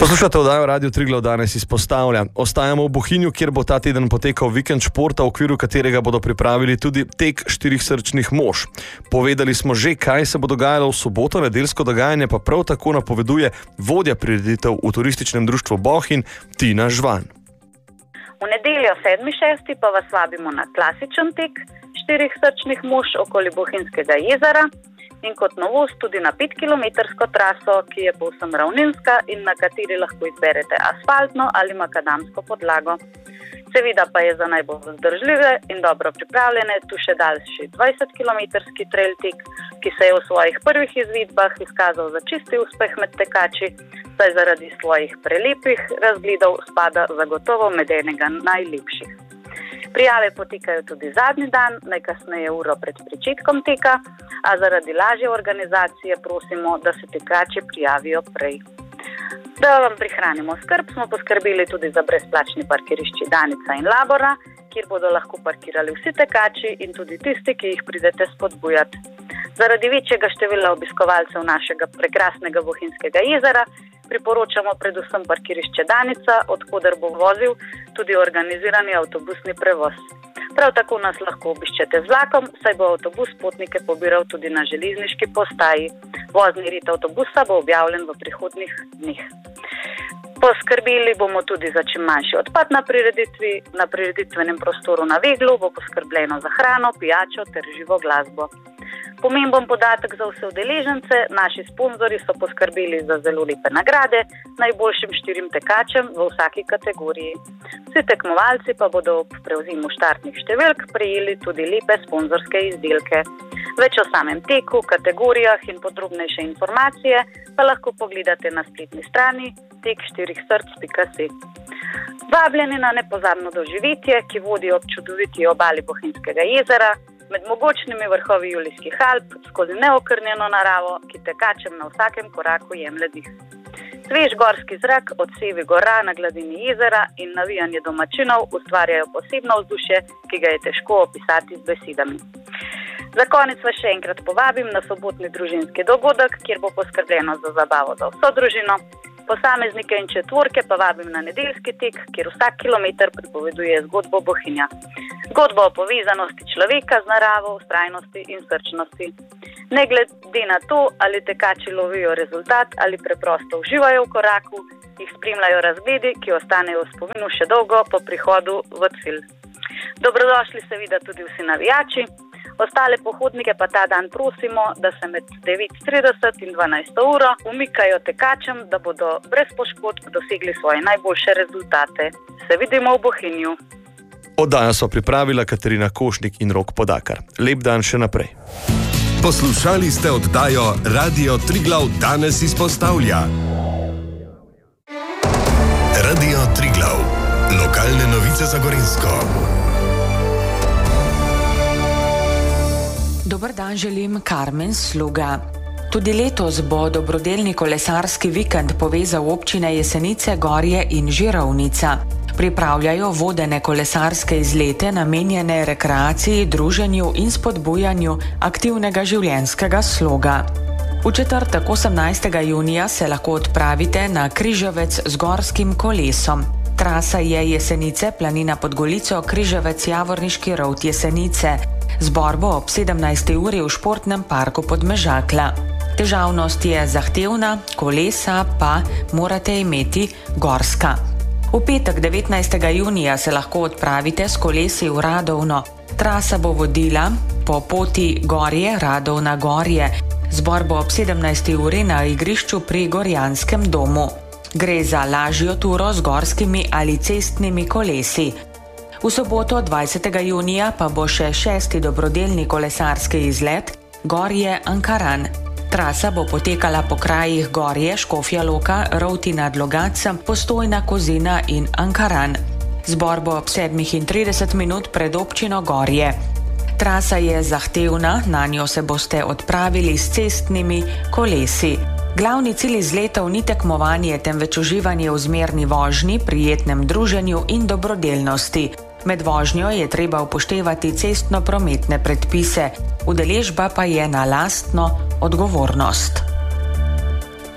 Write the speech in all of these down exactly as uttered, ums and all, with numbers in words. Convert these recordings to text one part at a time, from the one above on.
Poslušate oddajo Radio Triglav danes izpostavlja. Ostajamo v Bohinju, kjer bo ta teden potekal vikend športa, v okviru katerega bodo pripravili tudi tek štirih srčnih mož. Povedali smo že, kaj se bo dogajalo v soboto, nedeljsko dogajanje pa prav tako napoveduje vodja prireditev v turističnem društvu Bohinj, Tina Žvan. V nedeljo sedmi šesti pa vas vabimo na klasičen tek štirih srčnih mož okoli Bohinjskega jezera in kot novost tudi na petkilometrsko traso, ki je povsem ravninska in na kateri lahko izberete asfaltno ali makadamsko podlago. Seveda pa je za najbolj vzdržljive in dobro pripravljene tu še daljši dvajsetkilometrski trail tek, ki se je v svojih prvih izvedbah izkazal za čisti uspeh med tekači, saj zaradi svojih prelepih razgledov spada zagotovo med enega najlepših. Prijave potekajo tudi zadnji dan, najkasneje uro pred pričetkom teka, a zaradi lažje organizacije prosimo, da se tekači prijavijo prej. Da vam prihranimo skrb, smo poskrbeli tudi za brezplačni parkirišči Danica in Labora, kjer bodo lahko parkirali vsi tekači in tudi tisti, ki jih pridete spodbujati. Zaradi večjega števila obiskovalcev našega prekrasnega Bohinjskega jezera priporočamo predvsem parkirišče Danica, odkoder bo vozil tudi organizirani avtobusni prevoz. Prav tako nas lahko obiščete z vlakom, saj bo avtobus potnike pobiral tudi na železniški postaji. Vozni red avtobusa bo objavljen v prihodnjih dneh. Poskrbeli bomo tudi za čim manjši odpad na prireditvi. Na prireditvenem prostoru na Veglu bo poskrbljeno za hrano, pijačo ter živo glasbo. Pomemben podatek za vse udeležence, naši sponzorji so poskrbeli za zelo lepe nagrade najboljšim štirim tekačem v vsaki kategoriji. Vsi tekmovalci pa bodo ob prevzimu štartnih številk prejeli tudi lepe sponzorske izdelke. Več o samem teku, kategorijah in podrobnejše informacije pa lahko pogledate na spletni strani tek štirih src pika si. Vabljeni na nepozabno doživetje, ki vodi ob čudoviti obali Bohinjskega jezera, med mogočnimi vrhovi Julijskih Alp, skozi neokrnjeno naravo, ki tekačem na vsakem koraku jemlje dih. Svež gorski zrak, odsevi gora na gladini jezera in navijanje domačinov ustvarjajo posebno vzdušje, ki ga je težko opisati z besedami. Za konec vas še enkrat povabim na sobotni družinski dogodek, kjer bo poskrbljeno za zabavo za vso družino. Posameznike in četvorke pa vabim na nedeljski tek, kjer vsak kilometer pripoveduje zgodbo Bohinja. Zgodbo o povezanosti človeka z naravo, vztrajnosti in srčnosti. Ne glede na to, ali tekači lovijo rezultat ali preprosto uživajo v koraku, jih spremljajo razgledi, ki ostanejo v spominu še dolgo po prihodu v cilj. Dobrodošli seveda tudi vsi navijači. Ostale pohodnike pa ta dan prosimo, da se med devet trideset in dvanajsto uro umikajo tekačem, da bodo brez poškodb dosegli svoje najboljše rezultate. Se vidimo v Bohinju. Oddajo so pripravila Katarina Košnik in Rok Podakar. Lep dan še naprej. Poslušali ste oddajo Radio Triglav danes izpostavlja. Radio Triglav. Lokalne novice za Gorenjsko. Dober dan želim, Karmen Sluga. Tudi letos bo dobrodelni kolesarski vikend povezal občine Jesenice, Gorje in Žirovnica. Pripravljajo vodene kolesarske izlete namenjene rekreaciji, druženju in spodbujanju aktivnega življenjskega sloga. V četrtek osemnajstega junija se lahko odpravite na Križevec z gorskim kolesom. Trasa je Jesenice, planina pod Golico, Križevec, Javorniški rovt, Jesenice. Zbor bo ob sedemnajsti uri v športnem parku Podmežakla. Težavnost je zahtevna, kolesa pa morate imeti gorska. V petek devetnajstega junija se lahko odpravite s kolesi v Radovno. Trasa bo vodila po poti Gorje, Radovna, Gorje. Zbor bo ob sedemnajsti uri na igrišču pri Gorjanskem domu. Gre za lažjo turo z gorskimi ali cestnimi kolesi. V soboto dvajsetega junija pa bo še šesti dobrodelni kolesarski izlet Gorje Ankaran. Trasa bo potekala po krajih Gorje, Škofja Loka, Rovti nad Logacem, Postojna, Kozina in Ankaran. Zbor bo ob sedmih in trideset minut pred občino Gorje. Trasa je zahtevna, na njo se boste odpravili s cestnimi kolesi. Glavni cilj izletov ni tekmovanje, temveč uživanje v zmerni vožnji, prijetnem druženju in dobrodelnosti. Med vožnjo je treba upoštevati cestno-prometne predpise, udeležba pa je na lastno odgovornost.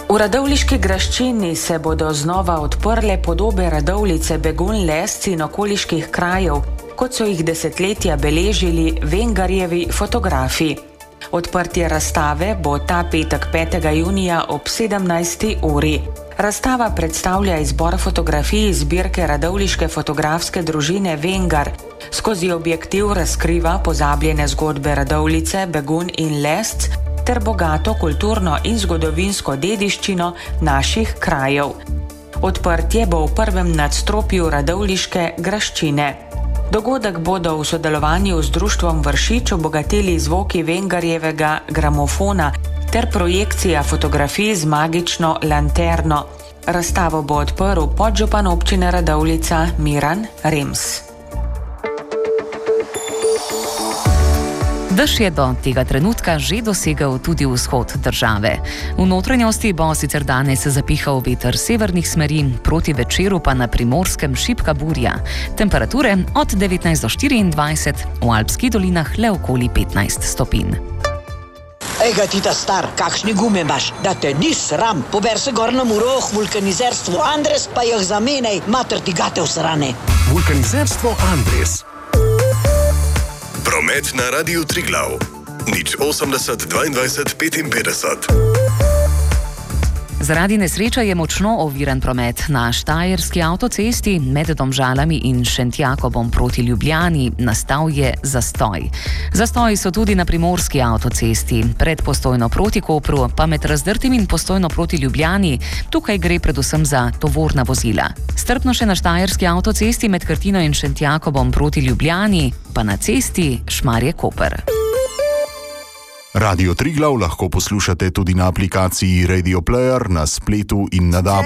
V radovljiški graščini se bodo znova odprle podobe Radovljice, Begunj, Lesc in okoliških krajev, kot so jih desetletja beležili Vengarjevi fotografi. Odprtje razstave bo ta petek petega junija ob sedemnajsti uri. Razstava predstavlja izbor fotografij iz zbirke radovljiške fotografske družine Vengar. Skozi objektiv razkriva pozabljene zgodbe Radovljice, Begunj in Lesc ter bogato kulturno in zgodovinsko dediščino naših krajev. Odprtje bo v prvem nadstropju radovljiške graščine. Dogodek bodo v sodelovanju z društvom Vršič obogatili zvoki Vengarjevega gramofona ter projekcija fotografij z magično lanterno. Razstavo bo odprl podžupan občine Radovljica Miran Rems. Dež je do tega trenutka že dosegel tudi vzhod države. V notranjosti bo sicer danes zapihal veter severnih smeri, proti večeru pa na Primorskem šibka burja. Temperature od devetnajst do štiriindvajset, v Alpskih dolinah le okoli petnajst stopinj. Ej ga ti ta star, kakšni gume imaš, da te ni sram. Pober se gor na Muroh, vulkanizerstvo Andres, pa jih zamenjaj, mater ti gate usrane. Vulkanizerstvo Andres. Promet na Radiu Triglav. Nič osemdeset dvaindvajset petinpetdeset. Zaradi nesreče je močno oviran promet na Štajerski avtocesti med Domžalami in Šentjakobom proti Ljubljani. Nastal je zastoj. Zastoji so tudi na Primorski avtocesti, pred Postojno proti Kopru, pa med Razdrtim in Postojno proti Ljubljani. Tukaj gre predvsem za tovorna vozila. Strpno še na Štajerski avtocesti med Krtino in Šentjakobom proti Ljubljani, pa na cesti Šmarje-Koper. Radio Triglav lahko poslušate tudi na aplikaciji Radio Player, na spletu in na D A B.